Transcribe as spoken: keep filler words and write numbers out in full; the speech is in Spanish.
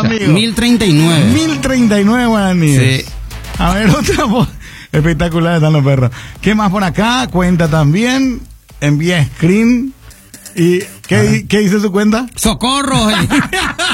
amigo. mil treinta y nueve. mil treinta y nueve guaraníes. Sí. A ver, otra voz. Espectacular están los perros. ¿Qué más por acá? Cuenta también. Envía screen. ¿Y qué, ¿qué dice su cuenta? ¡Socorro!